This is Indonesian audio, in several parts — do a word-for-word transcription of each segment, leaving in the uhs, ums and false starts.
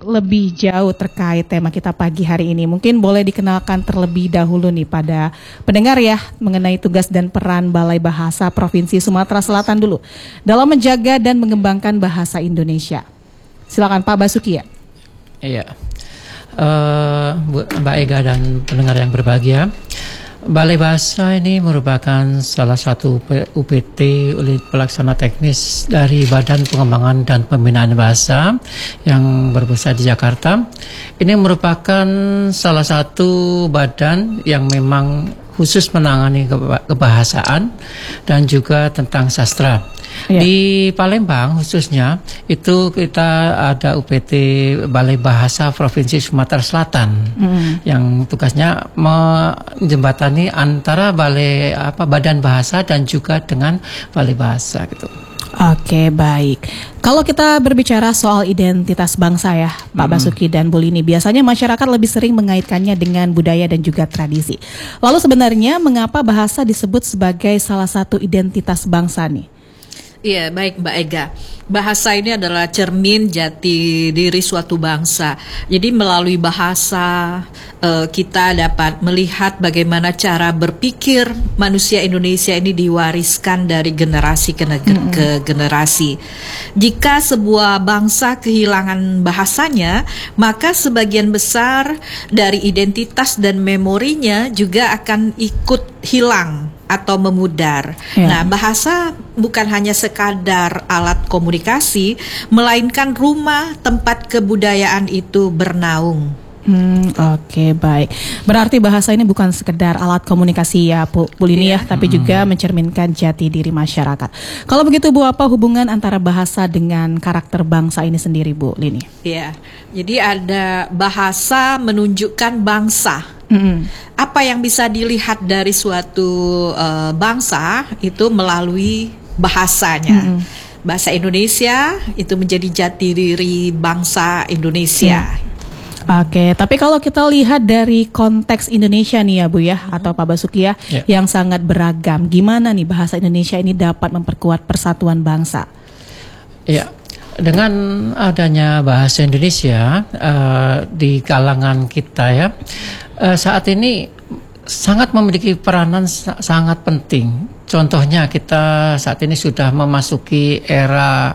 lebih jauh terkait tema kita pagi hari ini, mungkin boleh dikenalkan terlebih dahulu nih pada pendengar ya mengenai tugas dan peran Balai Bahasa Provinsi Sumatera Selatan dulu dalam menjaga dan mengembangkan bahasa Indonesia. Silakan Pak Basuki ya. Iya, uh, Mbak Ega dan pendengar yang berbahagia. Balai Bahasa ini merupakan salah satu U P T unit pelaksana teknis dari Badan Pengembangan dan Pembinaan Bahasa yang berpusat di Jakarta. Ini merupakan salah satu badan yang memang khusus menangani kebahasaan dan juga tentang sastra. Ya. Di Palembang khususnya itu kita ada U P T Balai Bahasa Provinsi Sumatera Selatan mm. yang tugasnya menjembatani antara balai apa badan bahasa dan juga dengan balai bahasa gitu. Oke, baik. Kalau kita berbicara soal identitas bangsa ya, Pak hmm. Basuki dan Bu Lini, biasanya masyarakat lebih sering mengaitkannya dengan budaya dan juga tradisi. Lalu sebenarnya mengapa bahasa disebut sebagai salah satu identitas bangsa nih? Iya, baik Mbak Ega. Bahasa ini adalah cermin jati diri suatu bangsa. Jadi melalui bahasa uh, kita dapat melihat bagaimana cara berpikir manusia Indonesia ini diwariskan dari generasi ke, mm-hmm. ke generasi. Jika sebuah bangsa kehilangan bahasanya, maka sebagian besar dari identitas dan memorinya juga akan ikut hilang atau memudar. Ya. Nah, bahasa bukan hanya sekadar alat komunikasi, melainkan rumah tempat kebudayaan itu bernaung. Hmm, oke, okay, baik. Berarti bahasa ini bukan sekedar alat komunikasi ya, Bu, Bu Lini ya, tapi hmm. juga mencerminkan jati diri masyarakat. Kalau begitu, Bu, apa hubungan antara bahasa dengan karakter bangsa ini sendiri, Bu Lini? Iya, jadi ada bahasa menunjukkan bangsa. Mm-hmm. Apa yang bisa dilihat dari suatu uh, bangsa itu melalui bahasanya. Mm-hmm. Bahasa Indonesia itu menjadi jati diri bangsa Indonesia. Mm. Oke, tapi kalau kita lihat dari konteks Indonesia nih ya Bu ya, atau Pak Basuki ya, yeah. yang sangat beragam, gimana nih bahasa Indonesia ini dapat memperkuat persatuan bangsa? Ya, dengan adanya bahasa Indonesia uh, di kalangan kita ya, uh, saat ini sangat memiliki peranan sangat penting. Contohnya kita saat ini sudah memasuki era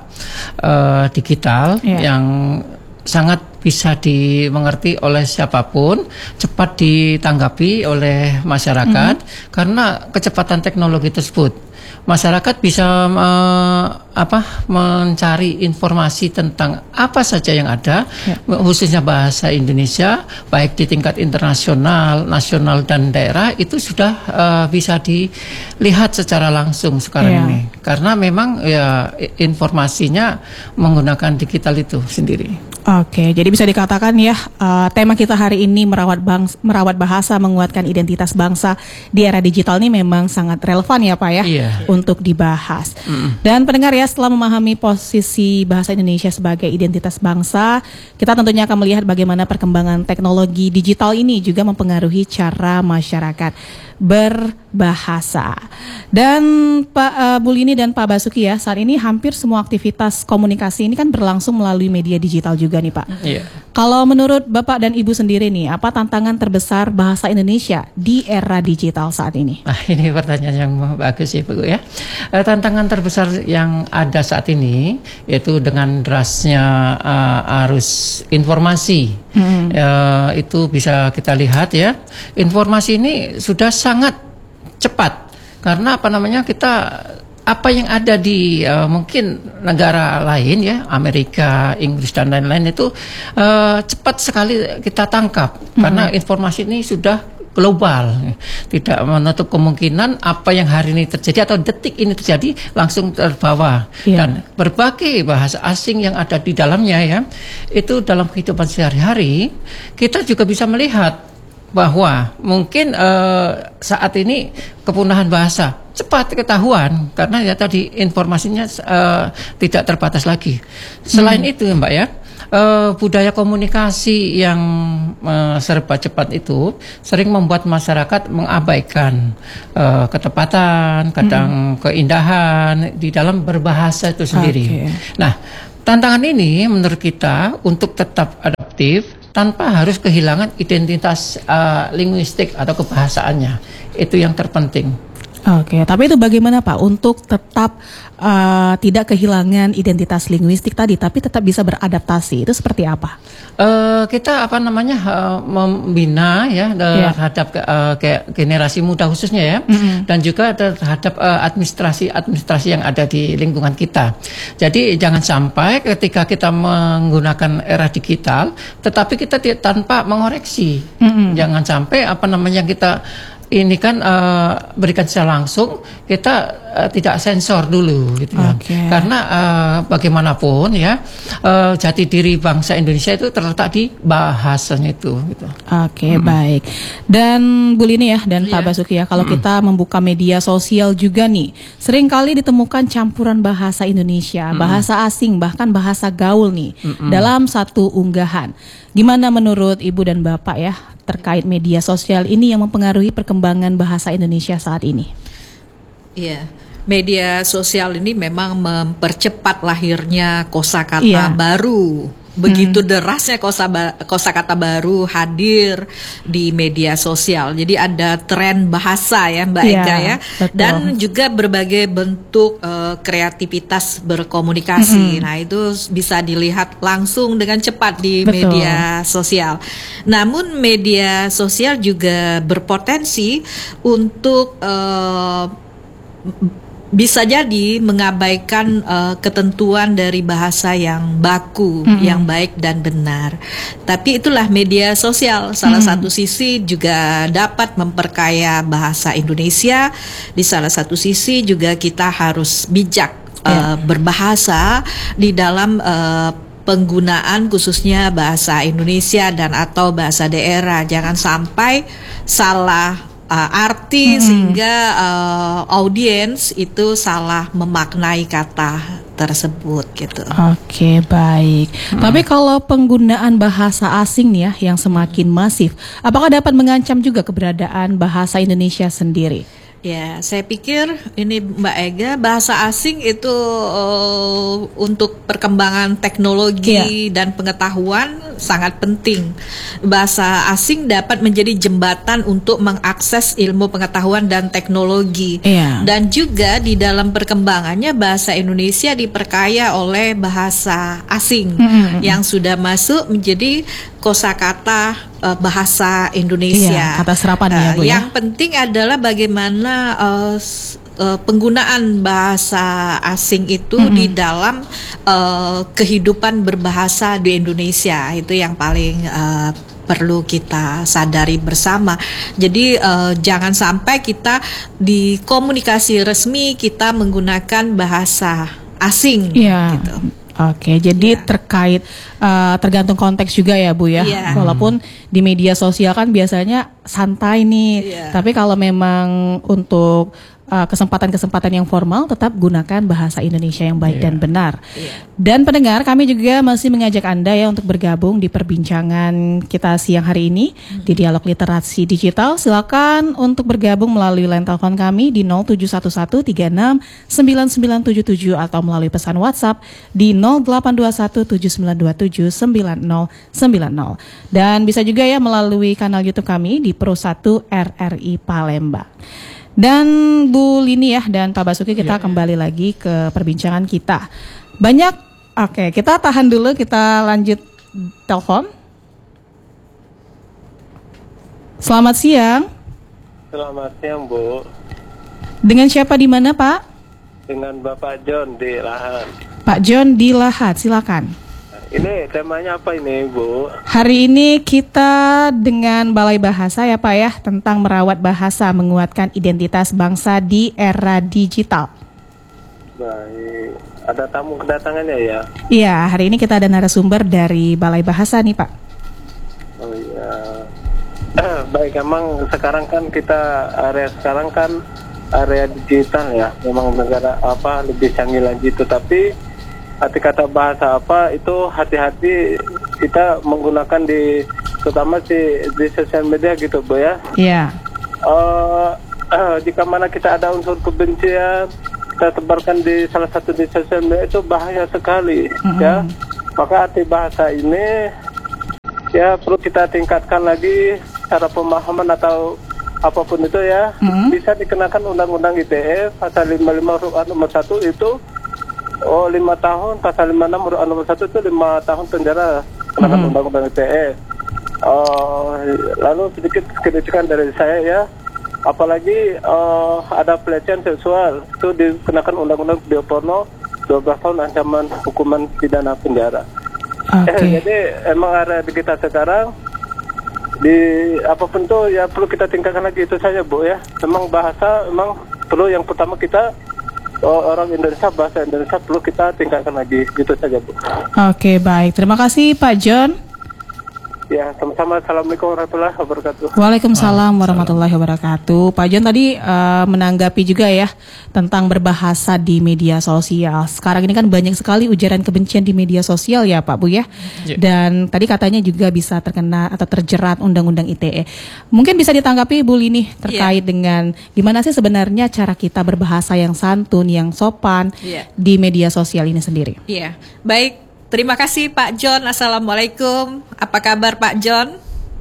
uh, digital yeah. yang sangat bisa dimengerti oleh siapapun, cepat ditanggapi oleh masyarakat mm-hmm. karena kecepatan teknologi tersebut. Masyarakat bisa uh, apa mencari informasi tentang apa saja yang ada, ya. khususnya bahasa Indonesia, baik di tingkat internasional, nasional dan daerah itu sudah uh, bisa dilihat secara langsung sekarang ya. ini. Karena memang ya informasinya menggunakan digital itu sendiri. Oke, jadi bisa dikatakan ya uh, tema kita hari ini merawat bangsa, merawat bahasa, menguatkan identitas bangsa di era digital ini memang sangat relevan ya Pak ya iya. untuk dibahas. Mm. Dan pendengar ya, setelah memahami posisi bahasa Indonesia sebagai identitas bangsa, kita tentunya akan melihat bagaimana perkembangan teknologi digital ini juga mempengaruhi cara masyarakat berbahasa. Dan Pak uh, Bu Lini dan Pak Basuki ya, saat ini hampir semua aktivitas komunikasi ini kan berlangsung melalui media digital juga nih Pak. Iya. Kalau menurut Bapak dan Ibu sendiri nih, apa tantangan terbesar bahasa Indonesia di era digital saat ini? Ah, ini pertanyaan yang bagus ya Bu ya. Eh, tantangan terbesar yang ada saat ini yaitu dengan derasnya uh, arus informasi. Hmm. Uh, itu bisa kita lihat ya. Informasi ini sudah sangat cepat karena apa namanya kita apa yang ada di uh, mungkin negara lain ya, Amerika, Inggris dan lain-lain itu uh, cepat sekali kita tangkap hmm. karena informasi ini sudah global, tidak menutup kemungkinan apa yang hari ini terjadi atau detik ini terjadi langsung terbawa yeah. dan berbagai bahasa asing yang ada di dalamnya ya, itu dalam kehidupan sehari-hari kita juga bisa melihat bahwa mungkin uh, saat ini kepunahan bahasa cepat ketahuan karena ya tadi informasinya uh, tidak terbatas lagi. Selain hmm. itu Mbak ya, uh, budaya komunikasi yang uh, serba cepat itu sering membuat masyarakat mengabaikan uh, ketepatan, kadang hmm. keindahan di dalam berbahasa itu sendiri. Okay. Nah, tantangan ini menurut kita untuk tetap adaptasi efektif tanpa harus kehilangan identitas uh, linguistik atau kebahasaannya. Itu yang terpenting. Oke, tapi itu bagaimana Pak untuk tetap uh, tidak kehilangan identitas linguistik tadi, tapi tetap bisa beradaptasi, itu seperti apa? Uh, kita apa namanya uh, membina ya yeah. terhadap uh, kayak generasi muda khususnya ya, mm-hmm. dan juga terhadap uh, administrasi-administrasi yang ada di lingkungan kita. Jadi jangan sampai ketika kita menggunakan era digital, tetapi kita tidak tanpa mengoreksi. Mm-hmm. Jangan sampai apa namanya kita ini kan uh, berikan secara langsung, kita uh, tidak sensor dulu gitu ya. Okay. Karena uh, bagaimanapun ya uh, jati diri bangsa Indonesia itu terletak di bahasanya itu gitu. Oke, okay, hmm. baik. Dan Bu Lini ya dan yeah. Pak Basuki ya, kalau hmm. kita membuka media sosial juga nih, seringkali ditemukan campuran bahasa Indonesia, hmm. bahasa asing, bahkan bahasa gaul nih hmm. dalam satu unggahan. Gimana menurut Ibu dan Bapak ya terkait media sosial ini yang mempengaruhi perkembangan bahasa Indonesia saat ini? Iya, media sosial ini memang mempercepat lahirnya kosakata iya. baru. Begitu hmm. derasnya kosa kosakata baru hadir di media sosial. Jadi ada tren bahasa ya Mbak ya, Ega ya. Betul. Dan juga berbagai bentuk uh, kreativitas berkomunikasi. Hmm. Nah, itu bisa dilihat langsung dengan cepat di betul. media sosial. Namun media sosial juga berpotensi untuk uh, bisa jadi mengabaikan uh, ketentuan dari bahasa yang baku, mm-hmm. yang baik dan benar. Tapi itulah media sosial. Salah mm-hmm. satu sisi juga dapat memperkaya bahasa Indonesia. Di salah satu sisi juga kita harus bijak uh, yeah. berbahasa di dalam uh, penggunaan khususnya bahasa Indonesia dan atau bahasa daerah. Jangan sampai salah Uh, arti hmm. sehingga uh, audiens itu salah memaknai kata tersebut gitu. Oke, okay, baik. Hmm. Tapi kalau penggunaan bahasa asing nih ya yang semakin masif, apakah dapat mengancam juga keberadaan bahasa Indonesia sendiri? Ya, saya pikir ini Mbak Ega, bahasa asing itu uh, untuk perkembangan teknologi yeah. dan pengetahuan sangat penting. Bahasa asing dapat menjadi jembatan untuk mengakses ilmu pengetahuan dan teknologi. Yeah. Dan juga di dalam perkembangannya bahasa Indonesia diperkaya oleh bahasa asing mm-hmm. yang sudah masuk menjadi kosakata uh, bahasa Indonesia. Iya, kata serapannya uh, Bu ya. Yang penting adalah bagaimana uh, uh, penggunaan bahasa asing itu mm-hmm. di dalam uh, kehidupan berbahasa di Indonesia. Itu yang paling uh, perlu kita sadari bersama. Jadi uh, jangan sampai kita di komunikasi resmi kita menggunakan bahasa asing yeah. gitu. Oke, jadi yeah. terkait uh, tergantung konteks juga ya Bu ya. Yeah. Walaupun di media sosial kan biasanya santai nih, yeah. tapi kalau memang untuk uh, kesempatan-kesempatan yang formal tetap gunakan bahasa Indonesia yang baik yeah. dan benar. Yeah. Dan pendengar, kami juga masih mengajak Anda ya untuk bergabung di perbincangan kita siang hari ini mm-hmm. di Dialog Literasi Digital. Silakan untuk bergabung melalui line telepon kami di nol tujuh satu satu tiga enam sembilan sembilan tujuh tujuh atau melalui pesan WhatsApp di nol delapan dua satu tujuh sembilan dua tujuh sembilan nol sembilan nol. Dan bisa juga ya melalui kanal YouTube kami di Pro satu R R I Palembang. Dan Bu Lini ya dan Pak Basuki, kita yeah. kembali lagi ke perbincangan kita. Banyak, oke okay, kita tahan dulu, kita lanjut telepon. Selamat siang. Selamat siang Bu. Dengan siapa di mana Pak? Dengan Bapak John di Lahat. Pak John di Lahat, silakan. Ini temanya apa ini Bu? Hari ini kita dengan Balai Bahasa ya Pak ya, tentang merawat bahasa menguatkan identitas bangsa di era digital. Baik, ada tamu kedatangannya ya? Iya, hari ini kita ada narasumber dari Balai Bahasa nih Pak. Oh iya. Baik, emang sekarang kan kita area sekarang kan area digital ya, memang negara apa lebih canggih lagi itu, tapi arti kata bahasa apa itu hati-hati kita menggunakan di terutama di, di sosial media gitu Bu ya. Iya. Yeah. Uh, uh, jika mana kita ada unsur kebencian kita tebarkan di salah satu di sosial media itu bahaya sekali mm-hmm. ya. Maka arti bahasa ini ya perlu kita tingkatkan lagi cara pemahaman atau apapun itu ya. Mm-hmm. Bisa dikenakan undang-undang I T E pasal lima puluh lima huruf A nomor satu itu oh lima tahun, pasal lima puluh enam huruf A nomor satu itu lima tahun penjara kenakan mm-hmm. undang-undang I T E. Uh, lalu sedikit kritikan dari saya ya, apalagi uh, ada pelecehan seksual itu dikenakan undang-undang bioporno dua belas tahun ancaman hukuman pidana penjara. Okay. Eh, jadi emang area di kita sekarang di apapun itu ya perlu kita tingkatkan lagi, itu saja Bu ya. Memang bahasa memang perlu yang pertama kita oh, orang Indonesia, bahasa Indonesia perlu kita tingkatkan lagi, itu saja Bu. Oke, okay, baik, terima kasih Pak John. Ya, sama-sama. Assalamualaikum warahmatullahi wabarakatuh. Waalaikumsalam warahmatullahi wabarakatuh. Pak John tadi uh, menanggapi juga ya tentang berbahasa di media sosial. Sekarang ini kan banyak sekali ujaran kebencian di media sosial ya Pak Bu ya. Yeah. Dan tadi katanya juga bisa terkena atau terjerat undang-undang I T E. Mungkin bisa ditanggapi Bu Lini terkait yeah. dengan gimana sih sebenarnya cara kita berbahasa yang santun, yang sopan yeah. di media sosial ini sendiri. Iya, yeah. Baik. Terima kasih Pak John. Assalamualaikum. Apa kabar Pak John?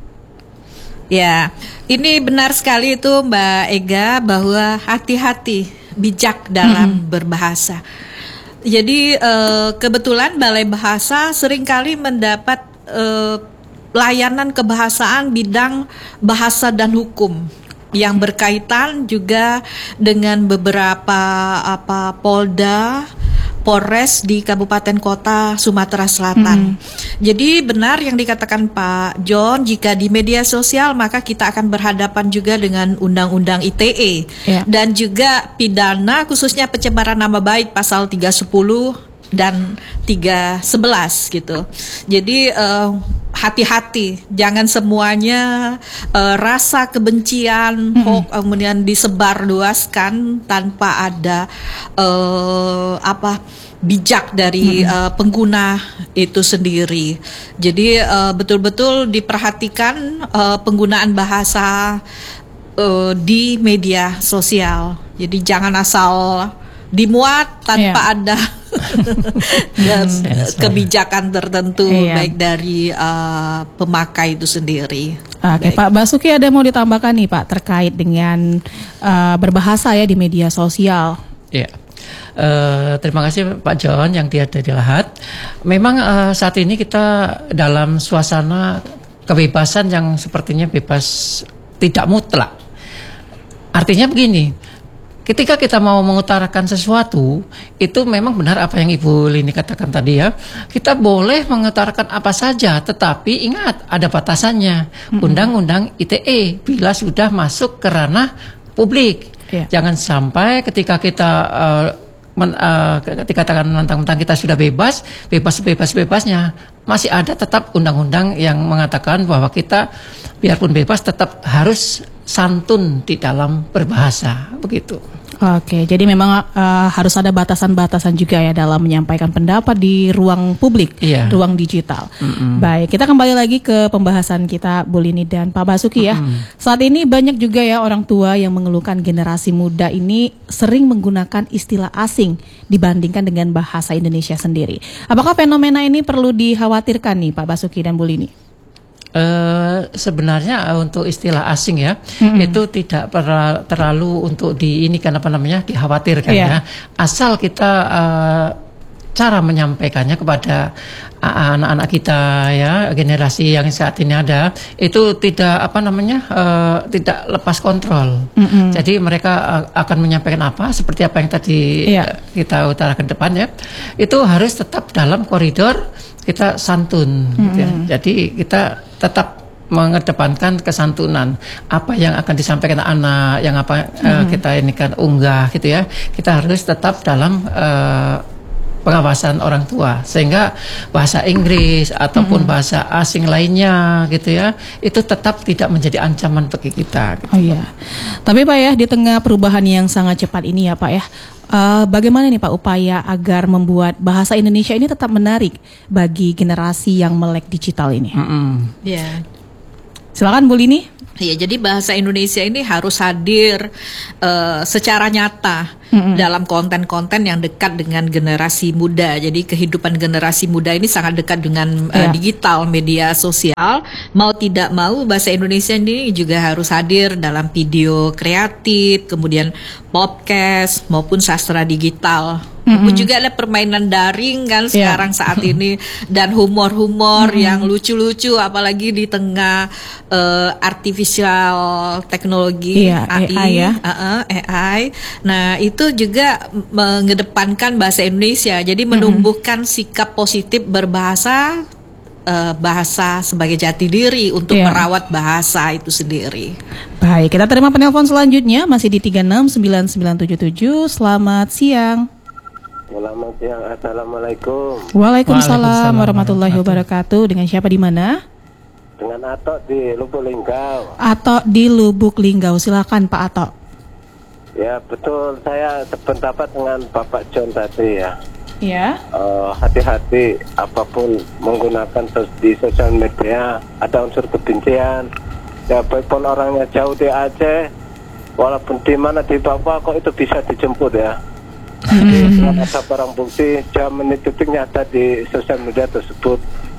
Ya, ini benar sekali itu Mbak Ega bahwa hati-hati, bijak dalam hmm. berbahasa. Jadi eh, kebetulan Balai Bahasa seringkali mendapat eh, layanan kebahasaan bidang bahasa dan hukum yang berkaitan juga dengan beberapa apa Polda, Polres di kabupaten kota Sumatera Selatan. Hmm. Jadi benar yang dikatakan Pak John, jika di media sosial maka kita akan berhadapan juga dengan undang-undang I T E yeah. dan juga pidana khususnya pencemaran nama baik pasal tiga sepuluh dan tiga sebelas gitu. Jadi uh, hati-hati, jangan semuanya uh, rasa kebencian hmm. hoax kemudian disebarluaskan tanpa ada uh, apa bijak dari hmm. uh, pengguna itu sendiri. Jadi uh, betul-betul diperhatikan uh, penggunaan bahasa uh, di media sosial. Jadi jangan asal dimuat tanpa yeah. ada kebijakan tertentu yeah. baik dari uh, pemakai itu sendiri. Oke, okay, Pak Basuki ada mau ditambahkan nih Pak terkait dengan uh, berbahasa ya di media sosial? Iya. Yeah. Uh, terima kasih Pak John yang tiada dilahat. Memang uh, saat ini kita dalam suasana kebebasan yang sepertinya bebas tidak mutlak. Artinya begini, ketika kita mau mengutarakan sesuatu, itu memang benar apa yang Ibu Lini katakan tadi ya. Kita boleh mengutarakan apa saja, tetapi ingat ada batasannya. Mm-hmm. Undang-undang I T E bila sudah masuk ke ranah publik. Yeah. Jangan sampai ketika kita uh, men, uh, ketika katakan mentang-mentang kita sudah bebas, bebas-bebas-bebasnya, masih ada tetap undang-undang yang mengatakan bahwa kita biarpun bebas tetap harus santun di dalam berbahasa, begitu. Oke, jadi memang uh, harus ada batasan-batasan juga ya dalam menyampaikan pendapat di ruang publik, iya. ruang digital. Mm-mm. Baik, kita kembali lagi ke pembahasan kita Bu Lini dan Pak Basuki ya. Mm-mm. Saat ini banyak juga ya orang tua yang mengeluhkan generasi muda ini sering menggunakan istilah asing dibandingkan dengan bahasa Indonesia sendiri. Apakah fenomena ini perlu dikhawatirkan nih Pak Basuki dan Bu Lini? Uh, sebenarnya uh, untuk istilah asing ya mm-hmm. itu tidak pernah terlalu untuk di ini kan apa namanya dikhawatirkan yeah. ya, asal kita uh, cara menyampaikannya kepada uh, anak-anak kita ya, generasi yang saat ini ada itu tidak apa namanya uh, tidak lepas kontrol. Mm-hmm. Jadi mereka uh, akan menyampaikan apa seperti apa yang tadi yeah. uh, kita utarakan depan ya, itu harus tetap dalam koridor kita santun. Mm-hmm. Gitu ya. Jadi kita tetap mengedepankan kesantunan, apa yang akan disampaikan anak, yang apa mm-hmm. uh, kita ini kan unggah gitu ya, kita harus tetap dalam uh, pengawasan orang tua, sehingga bahasa Inggris ataupun mm-hmm. bahasa asing lainnya gitu ya, itu tetap tidak menjadi ancaman bagi kita gitu. Oh iya, tapi Pak ya, di tengah perubahan yang sangat cepat ini ya Pak ya, Uh, bagaimana nih Pak upaya agar membuat bahasa Indonesia ini tetap menarik bagi generasi yang melek digital ini? Mm-hmm. Ya, silakan Bu Lini. Ya, jadi bahasa Indonesia ini harus hadir uh, secara nyata mm-hmm. dalam konten-konten yang dekat dengan generasi muda. Jadi kehidupan generasi muda ini sangat dekat dengan yeah. uh, digital, media sosial. Mau tidak mau bahasa Indonesia ini juga harus hadir dalam video kreatif, kemudian podcast maupun sastra digital. Mm-hmm. Juga ada permainan daring kan yeah. sekarang saat ini, dan humor-humor mm-hmm. yang lucu-lucu, apalagi di tengah uh, artificial teknologi yeah, A I, A I ya. uh-uh, A I. Nah itu juga mengedepankan bahasa Indonesia, jadi menumbuhkan mm-hmm. sikap positif berbahasa, uh, bahasa sebagai jati diri untuk yeah. merawat bahasa itu sendiri. Baik, kita terima penelpon selanjutnya masih di tiga enam sembilan sembilan tujuh tujuh. Selamat siang. Selamat siang, assalamualaikum. Waalaikumsalam warahmatullahi wabarakatuh. Dengan siapa di mana? Dengan Ato di Lubuk Linggau. Ato di Lubuk Linggau, silakan Pak Ato. Ya betul, saya sependapat dengan Bapak John tadi ya. Ya. Uh, hati-hati apapun menggunakan sos- di sosial media, ada unsur kebencian. Ya baikpun orangnya jauh di Aceh, walaupun di mana di Papua kok itu bisa dijemput ya. Jadi mm-hmm. ada barang bukti jam menit detiknya ada di sosial media tersebut.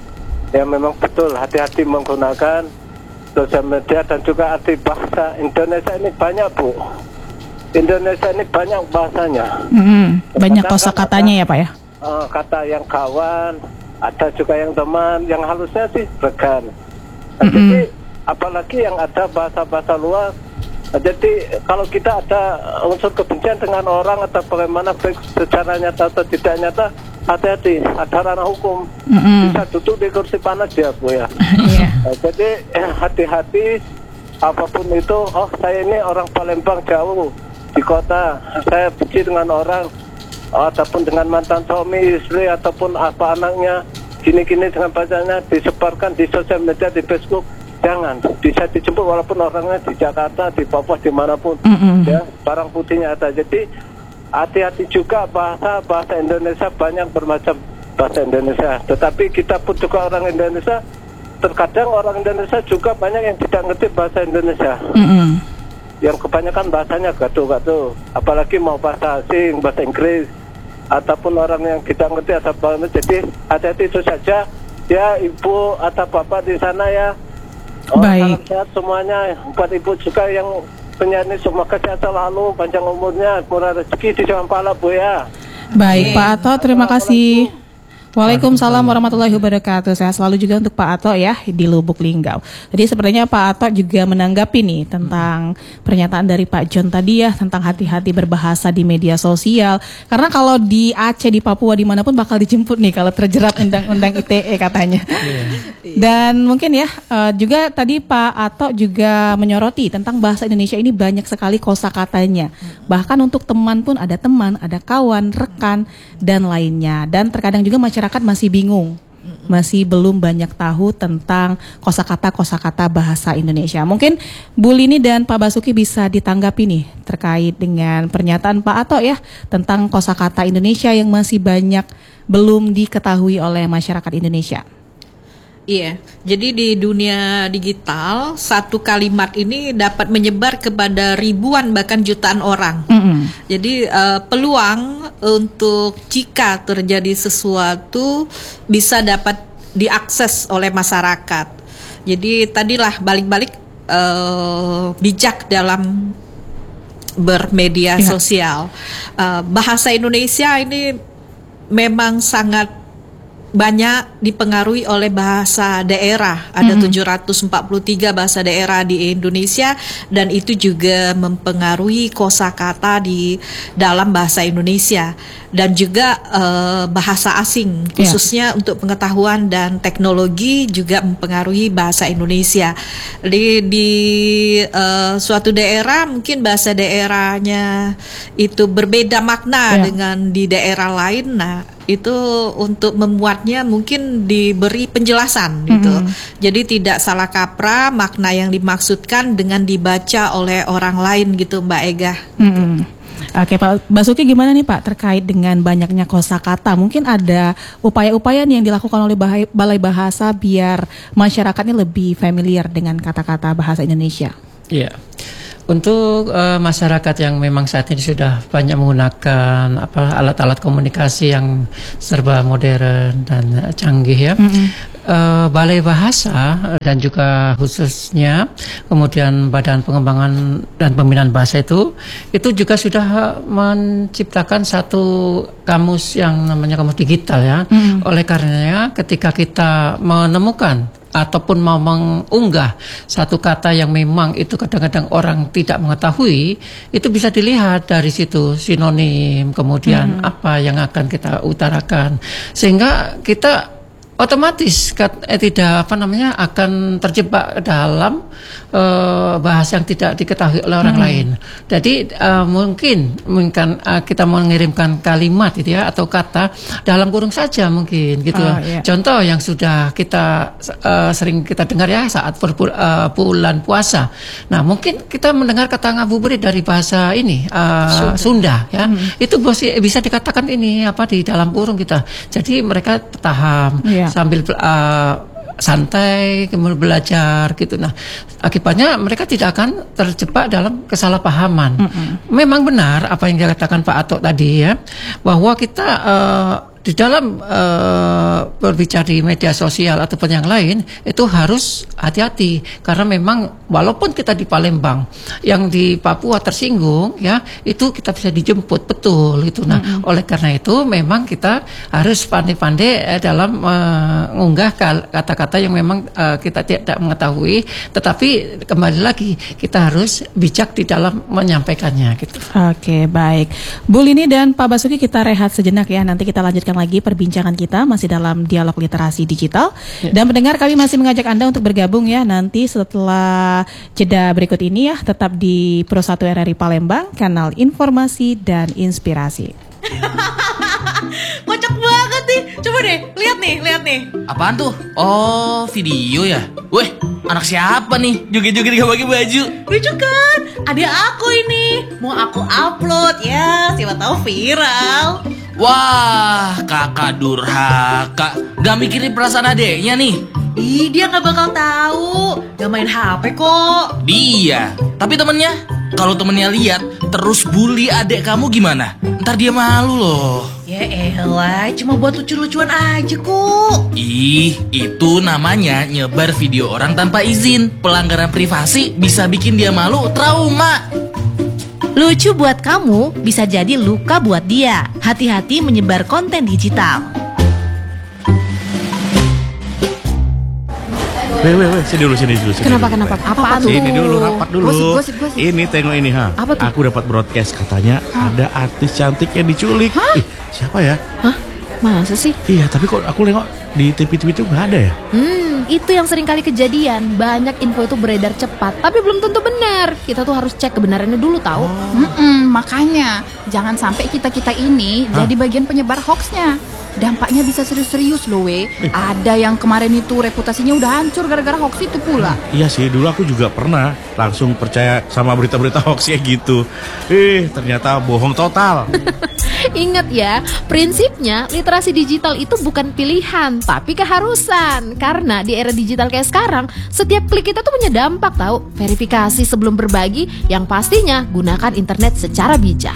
Ya memang betul, hati-hati menggunakan sosial media, dan juga arti bahasa Indonesia ini banyak Bu. Indonesia ini banyak bahasanya. Mm-hmm. Banyak kosakatanya ya Pak ya. Uh, kata yang kawan, ada juga yang teman, yang halusnya sih rekan. Nah, mm-hmm. Jadi apalagi yang ada bahasa-bahasa luar. Nah, jadi kalau kita ada unsur kebencian dengan orang atau bagaimana, baik secara nyata atau tidak nyata, hati-hati, ada ranah hukum. Mm-hmm. Bisa duduk di kursi panas ya Bu ya. Yeah. Nah, jadi eh, hati-hati apapun itu. Oh saya ini orang Palembang jauh di kota, saya benci dengan orang, oh, ataupun dengan mantan suami istri ataupun apa anaknya, gini-gini dengan bacanya disebarkan di sosial media, di Facebook. Jangan, bisa dijemput walaupun orangnya di Jakarta, di Papua, dimanapun, mm-hmm. ya barang putihnya ada. Jadi hati-hati juga, bahasa bahasa Indonesia banyak bermacam bahasa Indonesia. Tetapi kita pun juga orang Indonesia, terkadang orang Indonesia juga banyak yang tidak ngerti bahasa Indonesia, mm-hmm. yang kebanyakan bahasanya gaduh-gaduh. Apalagi mau bahasa asing, bahasa Inggris, ataupun orang yang tidak ngerti atau apa. Jadi hati-hati itu saja. Ya Ibu atau Bapak di sana ya. Oh, salam sehat semuanya buat Ibu juga yang penyanyi, semoga sehat selalu, panjang umurnya, murah rezeki di jalan pala Bu ya. Baik Pak Ato, terima kasih. Waalaikumsalam warahmatullahi wabarakatuh. Saya selalu juga untuk Pak Ato ya di Lubuk Linggau. Jadi sebenarnya Pak Ato juga menanggapi nih tentang pernyataan dari Pak John tadi ya, tentang hati-hati berbahasa di media sosial. Karena kalau di Aceh, di Papua, dimanapun bakal dijemput nih kalau terjerat undang-undang I T E katanya. Dan mungkin ya uh, juga tadi Pak Ato juga menyoroti tentang bahasa Indonesia ini banyak sekali kosakatanya. Bahkan untuk teman pun ada teman, ada kawan, rekan dan lainnya. Dan terkadang juga masyarakat Masyarakat masih bingung, masih belum banyak tahu tentang kosakata-kosakata bahasa Indonesia. Mungkin Bu Lini dan Pak Basuki bisa ditanggapi nih terkait dengan pernyataan Pak Ato ya tentang kosakata Indonesia yang masih banyak belum diketahui oleh masyarakat Indonesia. Iya, jadi di dunia digital satu kalimat ini dapat menyebar kepada ribuan bahkan jutaan orang. Mm-hmm. Jadi uh, peluang untuk jika terjadi sesuatu bisa dapat diakses oleh masyarakat. Jadi tadilah balik-balik uh, bijak dalam bermedia ya. sosial. Uh, bahasa Indonesia ini memang sangat banyak dipengaruhi oleh bahasa daerah. Ada mm-hmm. tujuh ratus empat puluh tiga bahasa daerah di Indonesia, dan itu juga mempengaruhi kosakata di dalam bahasa Indonesia, dan juga uh, bahasa asing khususnya yeah. untuk pengetahuan dan teknologi juga mempengaruhi bahasa Indonesia. Di, di uh, suatu daerah mungkin bahasa daerahnya itu berbeda makna yeah. dengan di daerah lain. Nah itu untuk membuatnya mungkin diberi penjelasan gitu. Mm-hmm. Jadi tidak salah kaprah makna yang dimaksudkan dengan dibaca oleh orang lain gitu Mbak Ega. Mm-hmm. Oke Pak Basuki, gimana nih Pak terkait dengan banyaknya kosakata? Mungkin ada upaya-upaya yang dilakukan oleh Balai Bahasa biar masyarakatnya lebih familiar dengan kata-kata bahasa Indonesia. Iya. Untuk uh, masyarakat yang memang saat ini sudah banyak menggunakan apa alat-alat komunikasi yang serba modern dan canggih ya, mm-hmm. uh, Balai Bahasa dan juga khususnya kemudian Badan Pengembangan dan Pembinaan Bahasa itu itu juga sudah menciptakan satu kamus yang namanya kamus digital ya. Mm-hmm. Oleh karenanya ketika kita menemukan ataupun mau mengunggah satu kata yang memang itu kadang-kadang orang tidak mengetahui, itu bisa dilihat dari situ sinonim, kemudian hmm. apa yang akan kita utarakan, sehingga kita otomatis kat, eh, tidak apa namanya akan terjebak dalam uh, bahasa yang tidak diketahui oleh orang hmm. lain. Jadi uh, mungkin mungkin uh, kita mengirimkan kalimat itu ya atau kata dalam kurung saja mungkin gitu. Oh, yeah. Contoh yang sudah kita uh, sering kita dengar ya saat perpul, uh, bulan puasa. Nah, mungkin kita mendengar kata ngabuburit dari bahasa ini uh, Sunda. Sunda ya. Hmm. Itu bisa dikatakan ini apa di dalam kurung kita. Jadi mereka paham. Yeah. Sambil uh, santai kemudian belajar gitu. Nah, akibatnya mereka tidak akan terjebak dalam kesalahpahaman. Mm-hmm. Memang benar apa yang dikatakan Pak Atok tadi ya, bahwa kita uh, di dalam uh, berbicara di media sosial ataupun yang lain itu harus hati-hati karena memang walaupun kita di Palembang yang di Papua tersinggung ya itu kita bisa dijemput betul gitu. Nah mm-hmm. oleh karena itu memang kita harus pandai-pandai dalam mengunggah uh, kata-kata yang memang uh, kita tidak mengetahui, tetapi kembali lagi kita harus bijak di dalam menyampaikannya gitu. Oke, baik Bu Lini dan Pak Basuki, kita rehat sejenak ya, nanti kita lanjutkan lagi perbincangan kita masih dalam dialog literasi digital ya. Dan pendengar, kami masih mengajak Anda untuk bergabung ya nanti setelah jeda berikut ini ya, tetap di Pro satu R R I Palembang, kanal informasi dan inspirasi. Kocak banget nih, coba deh lihat nih, lihat nih. Apaan tuh? Oh, video ya. Weh, anak siapa nih joget-joget gak pakai baju? Lucu kan? Ada aku ini, mau aku upload ya, siapa tahu viral. Wah, kakak durhaka, gak mikirin perasaan adeknya nih. Ih, dia gak bakal tahu, gak main H P kok. Dia, tapi temennya, kalau temennya lihat terus bully adek kamu gimana? Ntar dia malu loh. Ya elah, cuma buat lucu-lucuan aja kok. Ih, itu namanya nyebar video orang tanpa izin. Pelanggaran privasi bisa bikin dia malu, trauma. Lucu buat kamu, bisa jadi luka buat dia. Hati-hati menyebar konten digital. Weh, weh, weh, sini dulu, sini dulu. Sini kenapa, dulu, kenapa? Weh. Apa tuh? Sini dulu, rapat dulu. Gosip, gosip, gosip. Ini tengok ini, ha. Apa tuh? Aku dapat broadcast, katanya Hah? ada artis cantik yang diculik. Hah? Ih, siapa ya? Hah? Masa sih? Iya, tapi kok aku nengok di T V-T V itu nggak ada ya? Hmm, itu yang sering kali kejadian. Banyak info itu beredar cepat, tapi belum tentu benar. Kita tuh harus cek kebenarannya dulu, tahu? Oh. Makanya jangan sampai kita-kita ini Hah? jadi bagian penyebar hoaxnya. Dampaknya bisa serius-serius loh, we. Eh. Ada yang kemarin itu reputasinya udah hancur gara-gara hoax itu pula. Iya sih, dulu aku juga pernah langsung percaya sama berita-berita hoax kayak gitu. Eh, ternyata bohong total. Ingat ya, prinsipnya literasi digital itu bukan pilihan, tapi keharusan. Karena di era digital kayak sekarang, setiap klik kita tuh punya dampak, tahu? Verifikasi sebelum berbagi, yang pastinya gunakan internet secara bijak.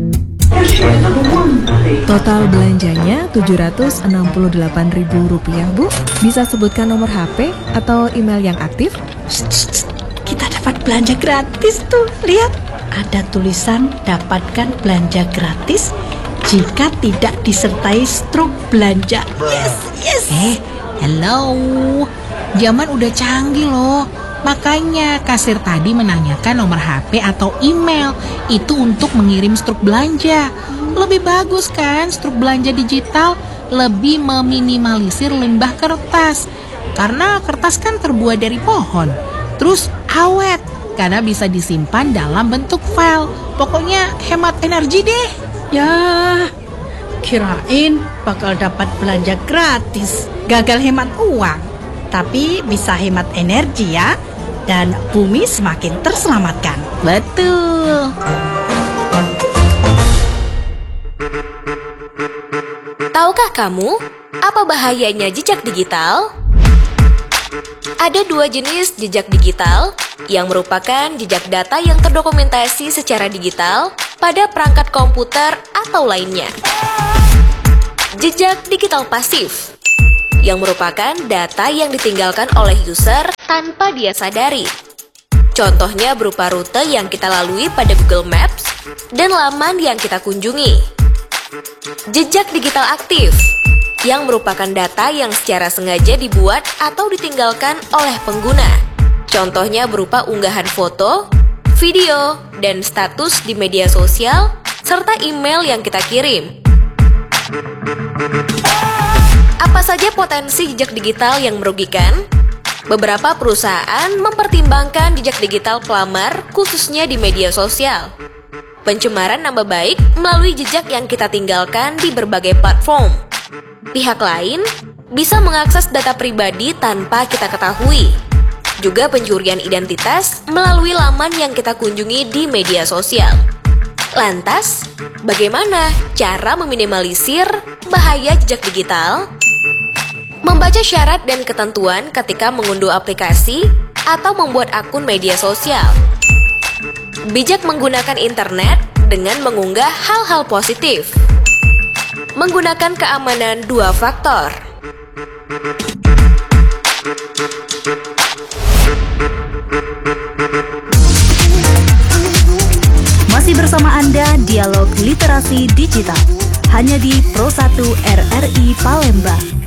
Total belanjanya tujuh ratus enam puluh delapan ribu rupiah, Bu. Bisa sebutkan nomor H P atau email yang aktif? Shh, shh, shh. Kita dapat belanja gratis tuh. Lihat, ada tulisan dapatkan belanja gratis jika tidak disertai struk belanja. Yes, yes. Eh, hello. Zaman udah canggih loh. Makanya kasir tadi menanyakan nomor H P atau email itu untuk mengirim struk belanja. Lebih bagus kan struk belanja digital, lebih meminimalisir limbah kertas. Karena kertas kan terbuat dari pohon. Terus awet karena bisa disimpan dalam bentuk file. Pokoknya hemat energi deh. Ya, kirain bakal dapat belanja gratis. Gagal hemat uang, tapi bisa hemat energi ya. Dan bumi semakin terselamatkan. Betul. Tahukah kamu apa bahayanya jejak digital? Ada dua jenis jejak digital, yang merupakan jejak data yang terdokumentasi secara digital pada perangkat komputer atau lainnya. Jejak digital pasif, yang merupakan data yang ditinggalkan oleh user tanpa dia sadari. Contohnya berupa rute yang kita lalui pada Google Maps dan laman yang kita kunjungi. Jejak digital aktif, yang merupakan data yang secara sengaja dibuat atau ditinggalkan oleh pengguna. Contohnya berupa unggahan foto, video, dan status di media sosial, serta email yang kita kirim. Apa saja potensi jejak digital yang merugikan? Beberapa perusahaan mempertimbangkan jejak digital pelamar khususnya di media sosial. Pencemaran nama baik melalui jejak yang kita tinggalkan di berbagai platform. Pihak lain bisa mengakses data pribadi tanpa kita ketahui. Juga pencurian identitas melalui laman yang kita kunjungi di media sosial. Lantas, bagaimana cara meminimalisir bahaya jejak digital? Membaca syarat dan ketentuan ketika mengunduh aplikasi atau membuat akun media sosial. Bijak menggunakan internet dengan mengunggah hal-hal positif. Menggunakan keamanan dua faktor. Masih bersama Anda Dialog Literasi Digital hanya di Pro satu R R I Palembang.